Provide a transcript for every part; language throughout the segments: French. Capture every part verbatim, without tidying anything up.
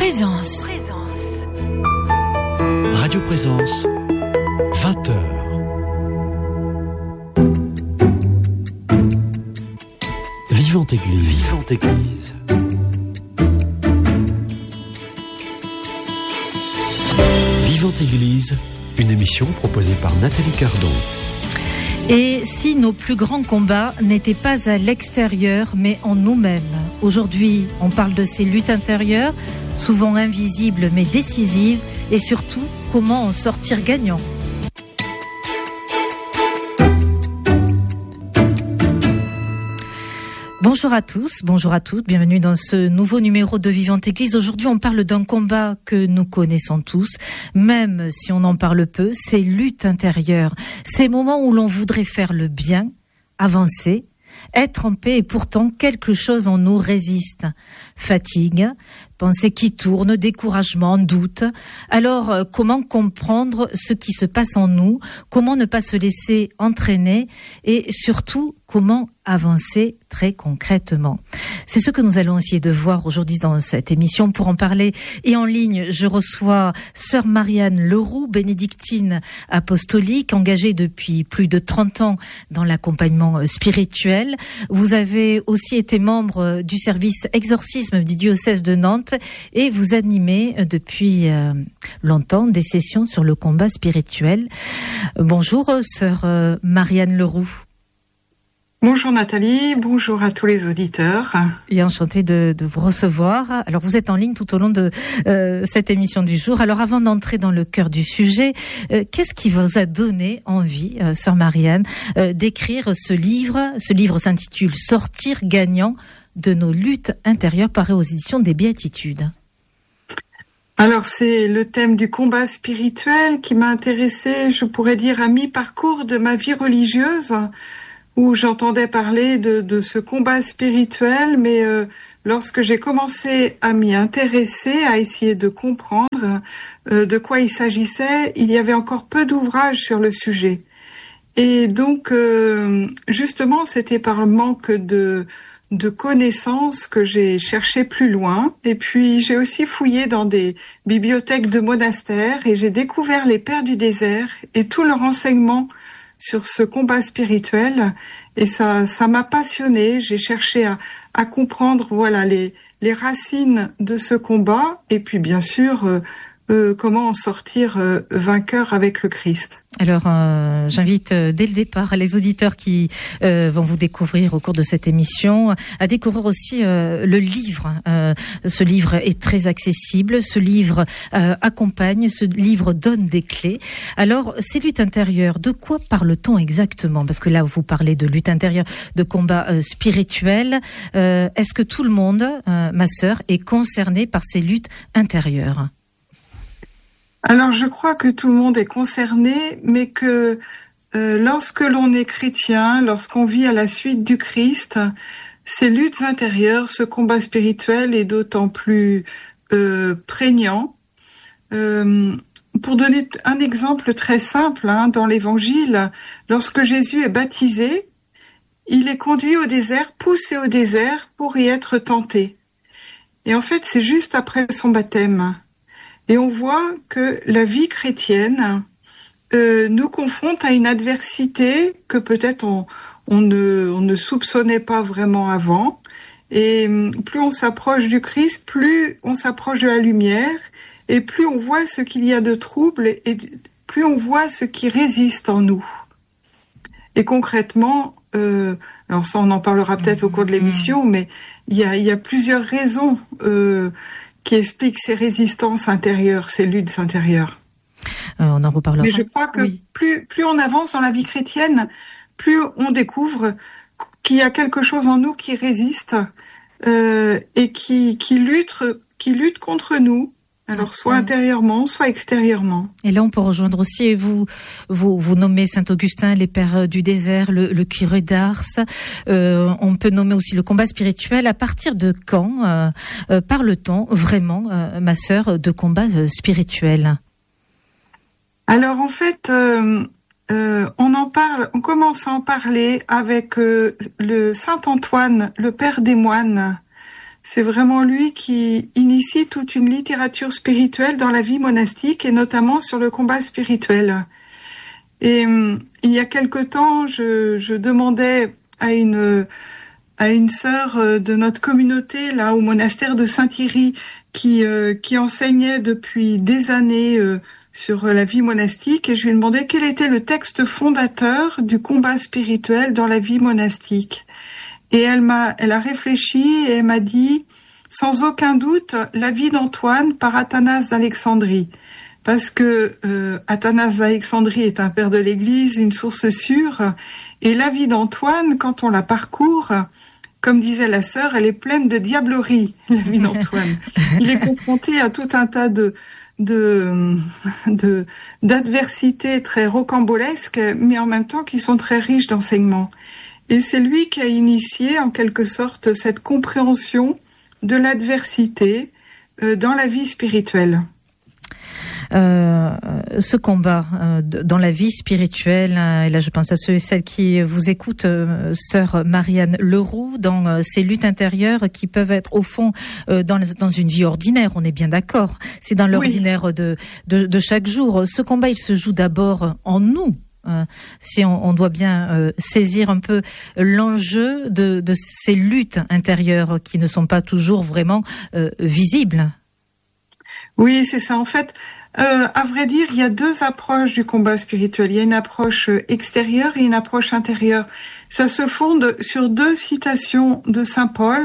Présence. Radio Présence, vingt heures. Vivante Église. Vivante Église. Vivante Église, une émission proposée par Nathalie Cardon. Et si nos plus grands combats n'étaient pas à l'extérieur, mais en nous-mêmes? Aujourd'hui, on parle de ces luttes intérieures, souvent invisibles mais décisives, et surtout, comment en sortir gagnant. Bonjour à tous, bonjour à toutes, bienvenue dans ce nouveau numéro de Vivante Église. Aujourd'hui, on parle d'un combat que nous connaissons tous, même si on en parle peu, ces luttes intérieures, ces moments où l'on voudrait faire le bien, avancer, être en paix et pourtant quelque chose en nous résiste. Fatigue, pensée qui tourne, découragement, doute. Alors, euh, comment comprendre ce qui se passe en nous? Comment ne pas se laisser entraîner? Et surtout, comment avancer très concrètement? C'est ce que nous allons essayer de voir aujourd'hui dans cette émission. Pour en parler et en ligne, je reçois sœur Marianne Leroux, bénédictine apostolique, engagée depuis plus de trente ans dans l'accompagnement spirituel. Vous avez aussi été membre du service exorcisme du diocèse de Nantes et vous animez depuis euh, longtemps des sessions sur le combat spirituel. Bonjour sœur euh, Marianne Leroux. Bonjour Nathalie, bonjour à tous les auditeurs. Et enchantée de, de vous recevoir. Alors vous êtes en ligne tout au long de euh, cette émission du jour. Alors avant d'entrer dans le cœur du sujet, euh, qu'est-ce qui vous a donné envie, euh, sœur Marianne, euh, d'écrire ce livre? Ce livre s'intitule « Sortir gagnant de nos luttes intérieures » paru aux éditions des Béatitudes. Alors c'est le thème du combat spirituel qui m'a intéressée, je pourrais dire, à mi-parcours de ma vie religieuse, où j'entendais parler de, de ce combat spirituel, mais euh, lorsque j'ai commencé à m'y intéresser, à essayer de comprendre euh, de quoi il s'agissait, il y avait encore peu d'ouvrages sur le sujet. Et donc, euh, justement, c'était par manque de, de connaissances que j'ai cherché plus loin. Et puis, j'ai aussi fouillé dans des bibliothèques de monastères et j'ai découvert les Pères du désert et tout leur enseignement sur ce combat spirituel, et ça, ça m'a passionnée. J'ai cherché à, à comprendre, voilà, les, les racines de ce combat, et puis bien sûr, euh, euh, comment en sortir euh, vainqueur avec le Christ. Alors, euh, j'invite euh, dès le départ les auditeurs qui euh, vont vous découvrir au cours de cette émission à découvrir aussi euh, le livre. Euh, ce livre est très accessible, ce livre euh, accompagne, ce livre donne des clés. Alors, ces luttes intérieures, de quoi parle-t-on exactement? Parce que là, vous parlez de lutte intérieure, de combat euh, spirituel. Euh, est-ce que tout le monde, euh, ma sœur, est concerné par ces luttes intérieures? Alors, je crois que tout le monde est concerné, mais que euh, lorsque l'on est chrétien, lorsqu'on vit à la suite du Christ, ces luttes intérieures, ce combat spirituel est d'autant plus euh, prégnant. Euh, pour donner un exemple très simple, hein, dans l'Évangile, lorsque Jésus est baptisé, il est conduit au désert, poussé au désert pour y être tenté. Et en fait, c'est juste après son baptême. Et on voit que la vie chrétienne euh, nous confronte à une adversité que peut-être on, on, ne, on ne soupçonnait pas vraiment avant. Et plus on s'approche du Christ, plus on s'approche de la lumière, et plus on voit ce qu'il y a de trouble, et plus on voit ce qui résiste en nous. Et concrètement, euh, alors ça on en parlera peut-être au cours de l'émission, mais il y a, il y a plusieurs raisons euh, qui explique ces résistances intérieures, ces luttes intérieures. Euh, on en reparlera. Mais je crois que oui. plus, plus on avance dans la vie chrétienne, plus on découvre qu'il y a quelque chose en nous qui résiste euh, et qui, qui, lutte, qui lutte contre nous. Alors, soit intérieurement, soit extérieurement. Et là, on peut rejoindre aussi, vous, vous, vous nommez Saint-Augustin, les Pères du désert, le, le curé d'Ars. Euh, on peut nommer aussi le combat spirituel. À partir de quand euh, euh, parle-t-on vraiment, euh, ma sœur, de combat euh, spirituel? Alors, en fait, euh, euh, on en parle, on commence à en parler avec euh, le Saint Antoine, le Père des moines. c'est vraiment lui qui initie toute une littérature spirituelle dans la vie monastique et notamment sur le combat spirituel. Et hum, il y a quelque temps, je, je demandais à une à une sœur de notre communauté là au monastère de Saint-Thierry qui euh, qui enseignait depuis des années euh, sur la vie monastique, et je lui ai demandé quel était le texte fondateur du combat spirituel dans la vie monastique. Et elle m'a, elle a réfléchi et elle m'a dit, sans aucun doute, la vie d'Antoine par Athanase d'Alexandrie. Parce que euh, Athanase d'Alexandrie est un père de l'Église, une source sûre, et la vie d'Antoine, quand on la parcourt, comme disait la sœur, elle est pleine de diablerie, la vie d'Antoine. Il est confronté à tout un tas de de de d'adversités très rocambolesques, mais en même temps qui sont très riches d'enseignements. Et c'est lui qui a initié en quelque sorte cette compréhension de l'adversité euh, dans la vie spirituelle. Euh, ce combat euh, dans la vie spirituelle, hein, et là je pense à ceux et celles qui vous écoutent, euh, sœur Marianne Leroux, dans euh, ces luttes intérieures qui peuvent être au fond euh, dans, dans une vie ordinaire, on est bien d'accord, c'est dans l'ordinaire oui. de, de, de chaque jour. Ce combat, il se joue d'abord en nous. Euh, si on, on doit bien euh, saisir un peu l'enjeu de, de ces luttes intérieures qui ne sont pas toujours vraiment euh, visibles. Oui, c'est ça. En fait, euh, à vrai dire, il y a deux approches du combat spirituel. Il y a une approche extérieure et une approche intérieure. Ça se fonde sur deux citations de Saint Paul.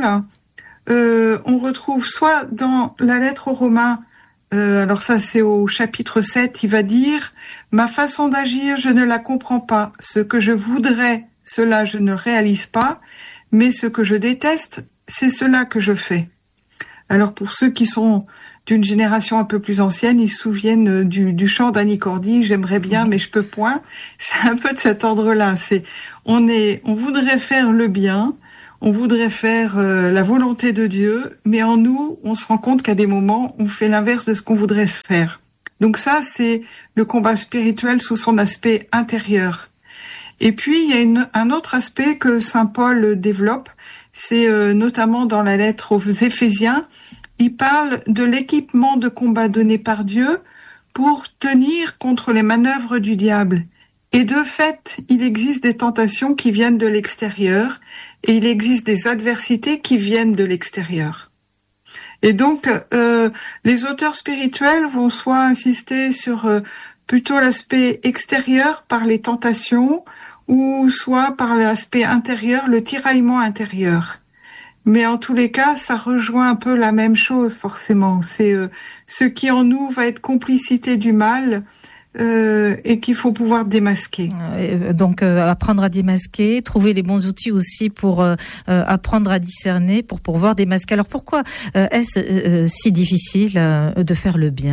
Euh, on retrouve soit dans la lettre aux Romains, euh, alors ça c'est au chapitre sept, il va dire « Ma façon d'agir, je ne la comprends pas. Ce que je voudrais, cela je ne réalise pas. Mais ce que je déteste, c'est cela que je fais. » Alors pour ceux qui sont d'une génération un peu plus ancienne, ils se souviennent du, du chant d'Annie Cordy, j'aimerais bien, mais je peux point. C'est un peu de cet ordre-là. C'est, on est, on voudrait faire le bien, on voudrait faire euh, la volonté de Dieu, mais en nous, on se rend compte qu'à des moments, on fait l'inverse de ce qu'on voudrait faire. Donc ça, c'est le combat spirituel sous son aspect intérieur. Et puis, il y a une, un autre aspect que Saint Paul développe, c'est euh, notamment dans la lettre aux Éphésiens. Il parle de l'équipement de combat donné par Dieu pour tenir contre les manœuvres du diable. Et de fait, il existe des tentations qui viennent de l'extérieur et il existe des adversités qui viennent de l'extérieur. Et donc, euh, les auteurs spirituels vont soit insister sur euh, plutôt l'aspect extérieur par les tentations ou soit par l'aspect intérieur, le tiraillement intérieur. Mais en tous les cas, ça rejoint un peu la même chose, forcément. C'est euh, ce qui en nous va être complicité du mal euh, et qu'il faut pouvoir démasquer. Euh, donc, euh, apprendre à démasquer, trouver les bons outils aussi pour euh, apprendre à discerner, pour pouvoir démasquer. Alors, pourquoi euh, est-ce euh, si difficile euh, de faire le bien ?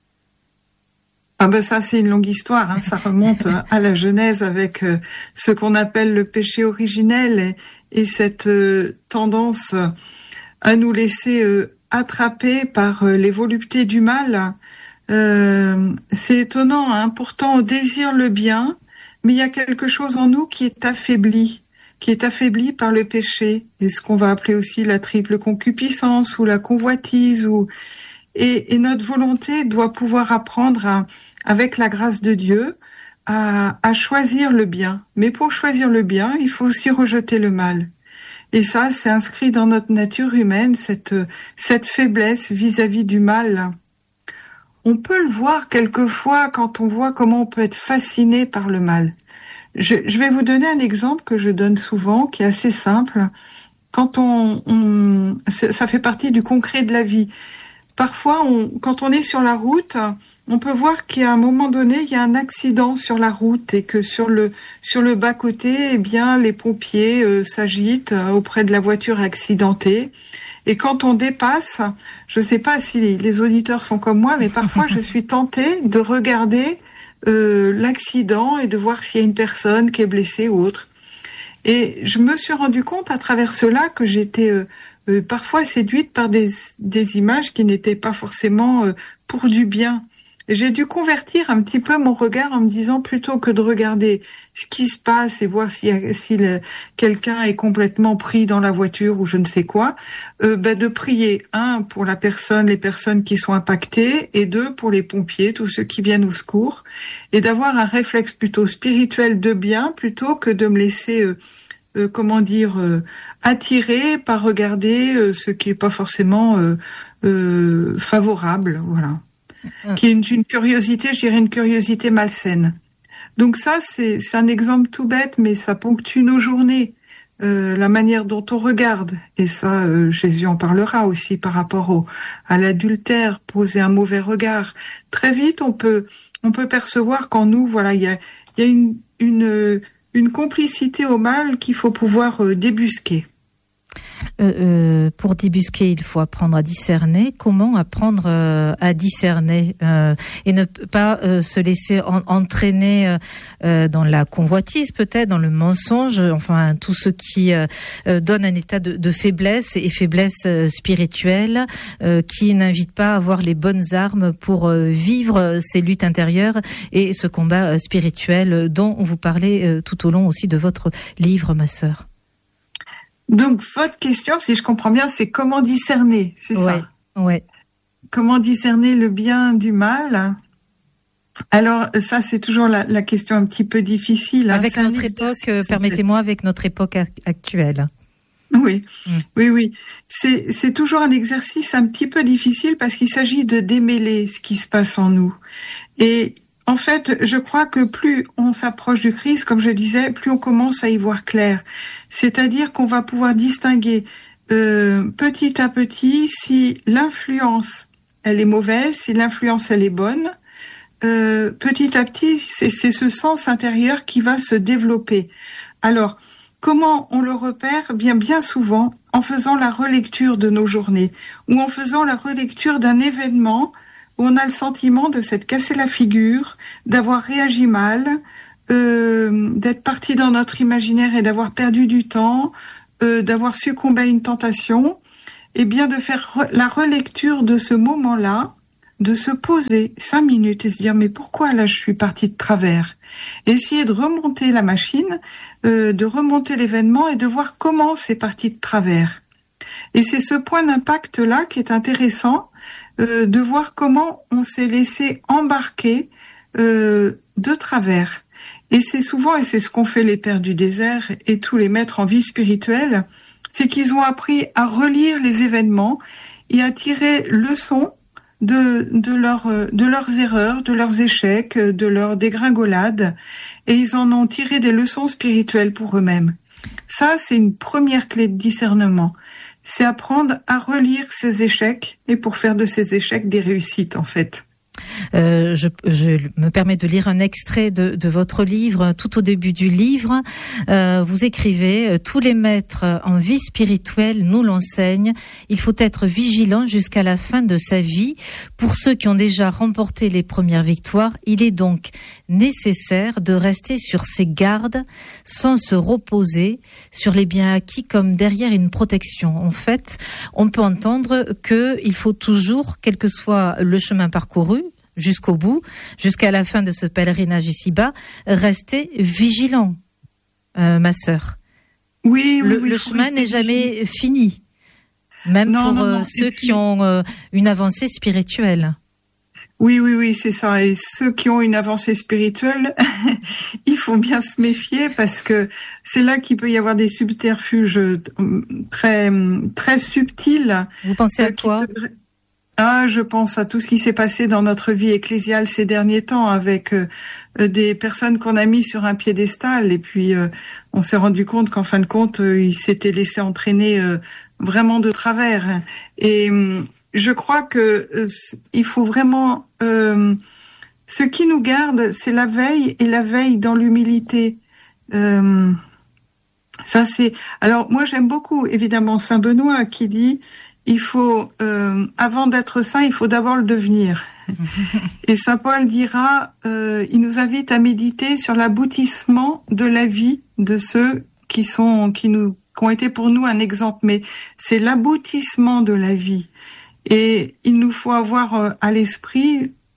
Ah ben ça c'est une longue histoire, hein. Ça remonte à la Genèse avec euh, ce qu'on appelle le péché originel et, et cette euh, tendance à nous laisser euh, attraper par euh, les voluptés du mal. Euh, c'est étonnant, hein. Pourtant on désire le bien, mais il y a quelque chose en nous qui est affaibli, qui est affaibli par le péché, et ce qu'on va appeler aussi la triple concupiscence ou la convoitise ou et, et notre volonté doit pouvoir apprendre à avec la grâce de Dieu, à, à choisir le bien. Mais pour choisir le bien, il faut aussi rejeter le mal. Et ça, c'est inscrit dans notre nature humaine, cette, cette faiblesse vis-à-vis du mal. On peut le voir quelquefois quand on voit comment on peut être fasciné par le mal. Je, je vais vous donner un exemple que je donne souvent, qui est assez simple. Quand on, on ça fait partie du concret de la vie. Parfois, on, quand on est sur la route, on peut voir qu'à un moment donné, il y a un accident sur la route et que sur le sur le bas-côté, eh bien, les pompiers euh, s'agitent auprès de la voiture accidentée. Et quand on dépasse, je ne sais pas si les, les auditeurs sont comme moi, mais parfois je suis tentée de regarder euh, l'accident et de voir s'il y a une personne qui est blessée ou autre. Et je me suis rendu compte à travers cela que j'étais euh, euh, parfois séduite par des, des images qui n'étaient pas forcément euh, pour du bien. j'ai dû convertir un petit peu mon regard en me disant, plutôt que de regarder ce qui se passe et voir si, si le, quelqu'un est complètement pris dans la voiture ou je ne sais quoi, euh, ben de prier, un, pour la personne, les personnes qui sont impactées, et deux, pour les pompiers, tous ceux qui viennent au secours, et d'avoir un réflexe plutôt spirituel de bien, plutôt que de me laisser, euh, euh, comment dire, euh, attirer par regarder euh, ce qui est pas forcément euh, euh, favorable, voilà. Mmh. Qui est une, une curiosité, je dirais une curiosité malsaine. Donc ça, c'est, c'est un exemple tout bête, mais ça ponctue nos journées, euh, la manière dont on regarde. Et ça, euh, Jésus en parlera aussi par rapport au, à l'adultère, poser un mauvais regard. Très vite, on peut, on peut percevoir qu'en nous, voilà, il y a, il y a une, une, une complicité au mal qu'il faut pouvoir euh, débusquer. Euh, euh, pour débusquer, il faut apprendre à discerner. Comment apprendre euh, à discerner euh, et ne pas euh, se laisser en, entraîner euh, dans la convoitise, peut-être dans le mensonge, enfin tout ce qui euh, donne un état de, de faiblesse et faiblesse euh, spirituelle, euh, qui n'invite pas à avoir les bonnes armes pour euh, vivre ces luttes intérieures et ce combat euh, spirituel dont vous parlez euh, tout au long aussi de votre livre, ma sœur. Donc, votre question, si je comprends bien, c'est comment discerner, c'est ouais, ça? Oui. Comment discerner le bien du mal? Alors, ça, c'est toujours la, la question un petit peu difficile. Avec hein, notre époque, euh, permettez-moi, avec notre époque actuelle. Oui, mmh. oui, oui. C'est, c'est toujours un exercice un petit peu difficile parce qu'il s'agit de démêler ce qui se passe en nous. Et en fait, je crois que plus on s'approche du Christ, comme je disais, plus on commence à y voir clair. C'est-à-dire qu'on va pouvoir distinguer euh, petit à petit si l'influence, elle est mauvaise, si l'influence, elle est bonne. Euh, petit à petit, c'est, c'est ce sens intérieur qui va se développer. Alors, comment on le repère? Bien, bien souvent, en faisant la relecture de nos journées ou en faisant la relecture d'un événement où on a le sentiment de s'être cassé la figure, d'avoir réagi mal, euh, d'être parti dans notre imaginaire et d'avoir perdu du temps, euh, d'avoir succombé à une tentation, et bien de faire re- la relecture de ce moment-là, de se poser cinq minutes et se dire mais pourquoi là je suis partie de travers, et essayer de remonter la machine, euh, de remonter l'événement et de voir comment c'est parti de travers. Et c'est ce point d'impact-là qui est intéressant, euh, de voir comment on s'est laissé embarquer euh, de travers. Et c'est souvent, et c'est ce qu'ont fait les pères du désert et tous les maîtres en vie spirituelle, c'est qu'ils ont appris à relire les événements et à tirer leçon de, de, leur, de leurs erreurs, de leurs échecs, de leurs dégringolades, et ils en ont tiré des leçons spirituelles pour eux-mêmes. Ça, c'est une première clé de discernement. C'est apprendre à relire ses échecs et pour faire de ces échecs des réussites, en fait. Euh, je, je me permets de lire un extrait de, de votre livre. Tout au début du livre, euh, vous écrivez « Tous les maîtres en vie spirituelle nous l'enseignent. Il faut être vigilant jusqu'à la fin de sa vie. Pour ceux qui ont déjà remporté les premières victoires, il est donc nécessaire de rester sur ses gardes sans se reposer sur les biens acquis comme derrière une protection. » En fait, on peut entendre qu'il faut toujours, quel que soit le chemin parcouru, jusqu'au bout, jusqu'à la fin de ce pèlerinage ici-bas, rester vigilant, euh, ma sœur. Oui, oui, le, oui. Le chemin n'est jamais fini, même non, pour non, euh, non. ceux puis... qui ont euh, une avancée spirituelle. Oui, oui, oui, c'est ça. Et ceux qui ont une avancée spirituelle, il faut bien se méfier parce que c'est là qu'il peut y avoir des subterfuges très, très subtils. Vous pensez à quoi ? Peut... Ah, je pense à tout ce qui s'est passé dans notre vie ecclésiale ces derniers temps avec euh, des personnes qu'on a mis sur un piédestal et puis euh, on s'est rendu compte qu'en fin de compte, euh, ils s'étaient laissés entraîner euh, vraiment de travers. Et euh, je crois que euh, il faut vraiment... Euh, ce qui nous garde, c'est la veille et la veille dans l'humilité. Euh, ça, c'est... Alors, moi, j'aime beaucoup, évidemment, Saint Benoît qui dit... Il faut, euh, avant d'être saint, il faut d'abord le devenir. Et saint Paul dira, euh, il nous invite à méditer sur l'aboutissement de la vie de ceux qui sont, qui nous, qui ont été pour nous un exemple. Mais c'est l'aboutissement de la vie. Et il nous faut avoir à l'esprit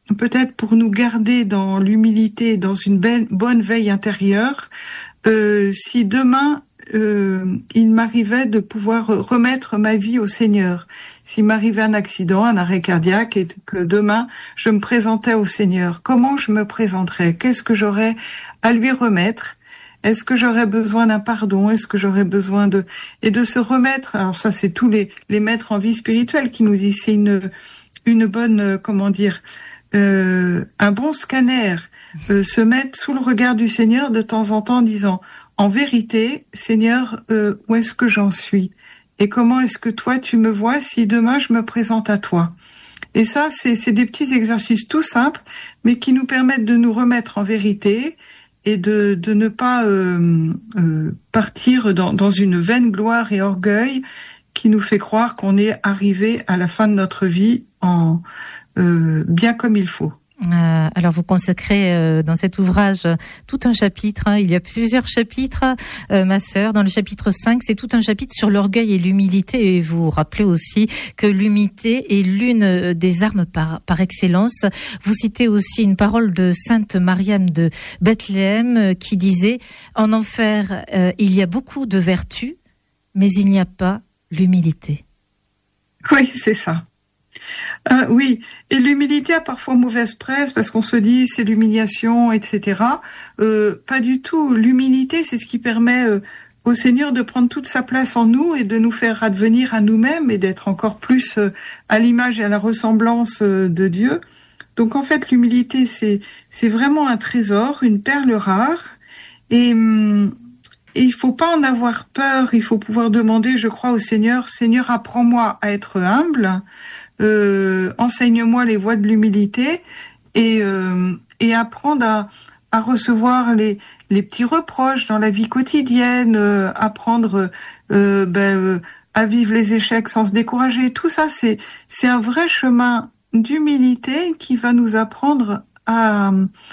peut-être pour nous garder dans l'humilité, dans une belle, bonne veille intérieure, euh, si demain euh, il m'arrivait de pouvoir remettre ma vie au Seigneur, s'il m'arrivait un accident, un arrêt cardiaque, et que demain je me présentais au Seigneur, comment je me présenterais? Qu'est-ce que j'aurais à lui remettre? Est-ce que j'aurais besoin d'un pardon? Est-ce que j'aurais besoin de... Et de se remettre, alors ça c'est tous les, les maîtres en vie spirituelle qui nous disent, c'est une, une bonne, euh, comment dire, euh, un bon scanner, euh, se mettre sous le regard du Seigneur de temps en temps en disant, en vérité, Seigneur, euh, où est-ce que j'en suis? Et comment est-ce que toi tu me vois si demain je me présente à toi? Et ça, c'est, c'est des petits exercices tout simples, mais qui nous permettent de nous remettre en vérité, et de, de ne pas euh, euh, partir dans, dans une vaine gloire et orgueil qui nous fait croire qu'on est arrivé à la fin de notre vie en euh, bien comme il faut. Euh, alors vous consacrez euh, dans cet ouvrage tout un chapitre, hein, il y a plusieurs chapitres, euh, ma sœur, dans le chapitre cinq, c'est tout un chapitre sur l'orgueil et l'humilité, et vous rappelez aussi que l'humilité est l'une des armes par, par excellence. Vous citez aussi une parole de sainte Mariam de Bethléem euh, qui disait « En enfer, euh, il y a beaucoup de vertus, mais il n'y a pas l'humilité. » Oui, c'est ça. Euh, oui, et l'humilité a parfois mauvaise presse parce qu'on se dit c'est l'humiliation, et cetera. Euh, pas du tout. L'humilité, c'est ce qui permet euh, au Seigneur de prendre toute sa place en nous et de nous faire advenir à nous-mêmes et d'être encore plus euh, à l'image et à la ressemblance euh, de Dieu. Donc en fait, l'humilité, c'est c'est vraiment un trésor, une perle rare, et hum, et il faut pas en avoir peur. Il faut pouvoir demander, je crois, au Seigneur, Seigneur, apprends-moi à être humble. Euh, enseigne-moi les voies de l'humilité et, euh, et apprendre à, à recevoir les, les petits reproches dans la vie quotidienne, euh, apprendre euh, ben, euh, à vivre les échecs sans se décourager. Tout ça, c'est, c'est un vrai chemin d'humilité qui va nous apprendre à,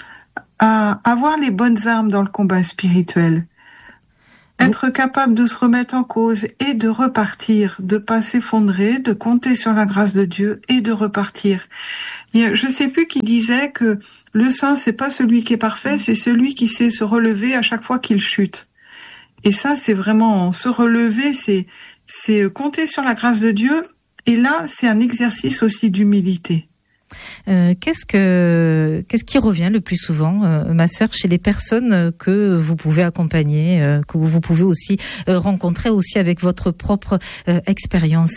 à avoir les bonnes armes dans le combat spirituel. Être capable de se remettre en cause et de repartir, de pas s'effondrer, de compter sur la grâce de Dieu et de repartir. Je sais plus qui disait que le saint, c'est pas celui qui est parfait, c'est celui qui sait se relever à chaque fois qu'il chute. Et ça, c'est vraiment se relever, c'est, c'est compter sur la grâce de Dieu. Et là, c'est un exercice aussi d'humilité. Euh, qu'est-ce que qu'est-ce qui revient le plus souvent, euh, ma sœur, chez les personnes que vous pouvez accompagner, euh, que vous pouvez aussi euh, rencontrer aussi avec votre propre euh, expérience?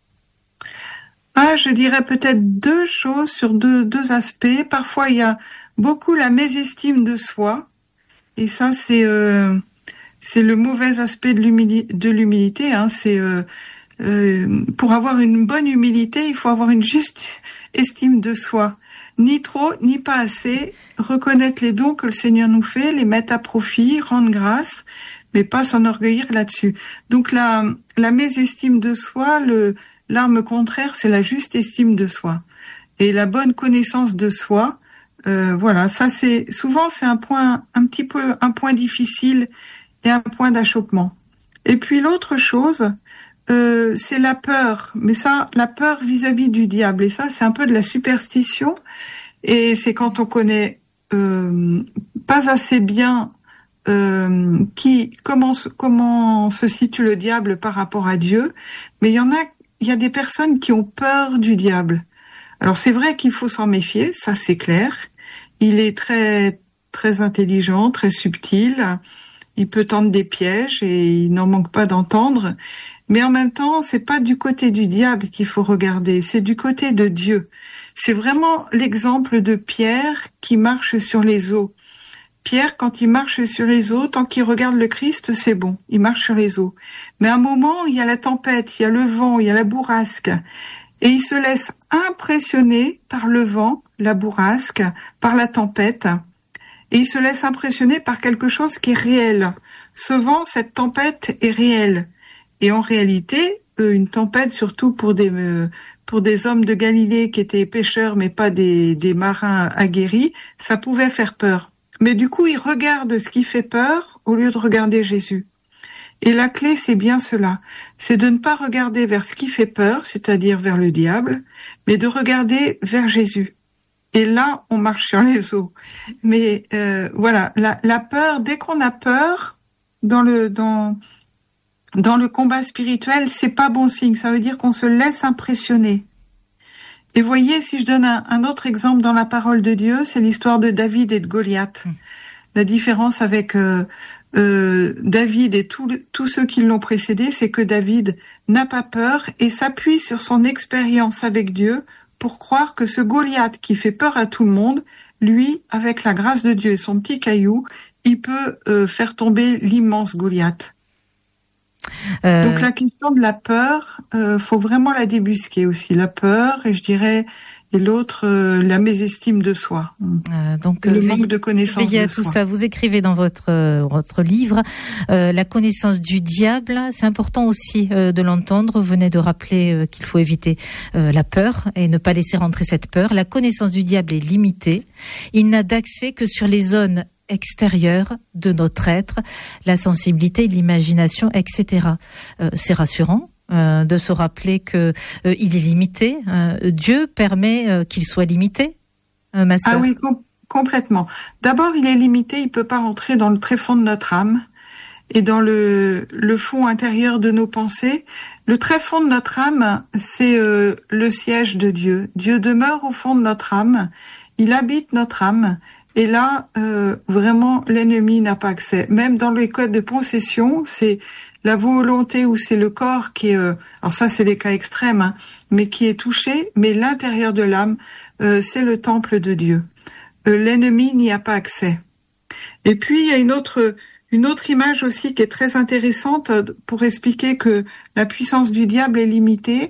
Ah, je dirais peut-être deux choses sur deux deux aspects. Parfois, il y a beaucoup la mésestime de soi, et ça, c'est euh, c'est le mauvais aspect de l'humilité. De l'humilité, hein, c'est euh, euh, pour avoir une bonne humilité, il faut avoir une juste estime de soi, ni trop, ni pas assez, reconnaître les dons que le Seigneur nous fait, les mettre à profit, rendre grâce, mais pas s'enorgueillir là-dessus. Donc la, la mésestime de soi, le, l'arme contraire, c'est la juste estime de soi. Et la bonne connaissance de soi, euh, voilà, ça c'est, souvent c'est un point, un petit peu, un point difficile et un point d'achoppement. Et puis l'autre chose, Euh, c'est la peur, mais ça, la peur vis-à-vis du diable, et ça, c'est un peu de la superstition, et c'est quand on connaît euh, pas assez bien euh, qui comment comment se situe le diable par rapport à Dieu, mais il y en a, il y a des personnes qui ont peur du diable. Alors c'est vrai qu'il faut s'en méfier, ça c'est clair. Il est très très intelligent, très subtil. Il peut tendre des pièges et il n'en manque pas d'entendre. Mais en même temps, c'est pas du côté du diable qu'il faut regarder, c'est du côté de Dieu. C'est vraiment l'exemple de Pierre qui marche sur les eaux. Pierre, quand il marche sur les eaux, tant qu'il regarde le Christ, c'est bon, il marche sur les eaux. Mais à un moment, il y a la tempête, il y a le vent, il y a la bourrasque. Et il se laisse impressionner par le vent, la bourrasque, par la tempête. Et il se laisse impressionner par quelque chose qui est réel. Ce vent, cette tempête est réelle. Et en réalité, euh, une tempête, surtout pour des euh, pour des hommes de Galilée qui étaient pêcheurs, mais pas des, des marins aguerris, ça pouvait faire peur. Mais du coup, ils regardent ce qui fait peur au lieu de regarder Jésus. Et la clé, c'est bien cela. C'est de ne pas regarder vers ce qui fait peur, c'est-à-dire vers le diable, mais de regarder vers Jésus. Et là, on marche sur les eaux. Mais euh, voilà, la, la peur, dès qu'on a peur, dans le dans dans le combat spirituel, c'est pas bon signe. Ça veut dire qu'on se laisse impressionner. Et voyez, si je donne un, un autre exemple dans la parole de Dieu, c'est l'histoire de David et de Goliath. Mmh. La différence avec euh, euh, David et tous ceux qui l'ont précédé, c'est que David n'a pas peur et s'appuie sur son expérience avec Dieu pour croire que ce Goliath qui fait peur à tout le monde, lui, avec la grâce de Dieu et son petit caillou, il peut euh, faire tomber l'immense Goliath. Euh... Donc la question de la peur, euh, faut vraiment la débusquer aussi. La peur, et je dirais, et l'autre, euh, la mésestime de soi. Euh, donc le euh, manque veille, de connaissance de à tout soi. Ça, vous écrivez dans votre euh, votre livre euh, la connaissance du diable. C'est important aussi euh, de l'entendre. Vous venez de rappeler euh, qu'il faut éviter euh, la peur et ne pas laisser rentrer cette peur. La connaissance du diable est limitée. Il n'a d'accès que sur les zones extérieure de notre être, la sensibilité, l'imagination, et cetera. Euh, c'est rassurant euh, de se rappeler que euh, il est limité. Euh, Dieu permet euh, qu'il soit limité, euh, ma sœur. Ah oui, com- complètement. D'abord, il est limité, il peut pas rentrer dans le tréfonds de notre âme et dans le le fond intérieur de nos pensées. Le tréfonds de notre âme, c'est euh, le siège de Dieu. Dieu demeure au fond de notre âme, il habite notre âme. Et là, euh, vraiment, l'ennemi n'a pas accès. Même dans les cas de possession, c'est la volonté ou c'est le corps qui est... Euh, alors ça, c'est les cas extrêmes, hein, mais qui est touché. Mais l'intérieur de l'âme, euh, c'est le temple de Dieu. Euh, l'ennemi n'y a pas accès. Et puis, il y a une autre, une autre image aussi qui est très intéressante pour expliquer que la puissance du diable est limitée.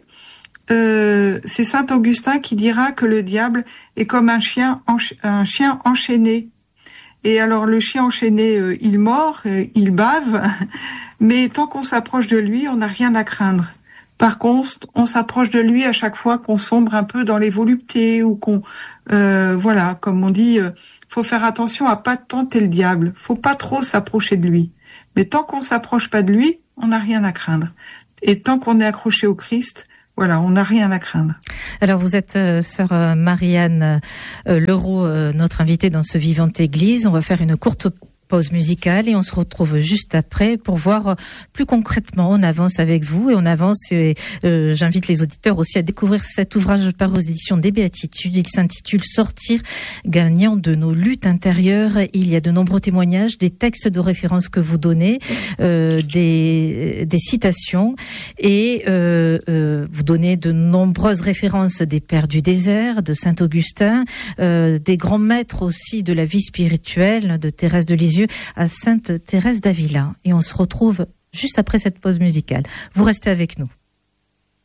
Euh, c'est saint Augustin qui dira que le diable est comme un chien, encha- un chien enchaîné. Et alors le chien enchaîné, euh, il mord, euh, il bave, mais tant qu'on s'approche de lui, on n'a rien à craindre. Par contre, on s'approche de lui à chaque fois qu'on sombre un peu dans les voluptés ou qu'on, euh, voilà, comme on dit, euh, faut faire attention à pas tenter le diable. Faut pas trop s'approcher de lui. Mais tant qu'on s'approche pas de lui, on n'a rien à craindre. Et tant qu'on est accroché au Christ, voilà, on n'a rien à craindre. Alors vous êtes euh, sœur euh, Marianne euh, Leroux, euh, notre invitée dans ce Vivante Église. On va faire une courte pause musicale et on se retrouve juste après pour voir plus concrètement. On avance avec vous et on avance et euh, j'invite les auditeurs aussi à découvrir cet ouvrage paru aux éditions des Béatitudes. Il s'intitule Sortir gagnant de nos luttes intérieures. Il y a de nombreux témoignages, des textes de référence que vous donnez, euh, des, des citations et euh, euh, vous donnez de nombreuses références des pères du désert, de saint Augustin, euh, des grands maîtres aussi de la vie spirituelle, de Thérèse de Lisieux à Sainte Thérèse d'Avila. Et on se retrouve juste après cette pause musicale. Vous restez avec nous.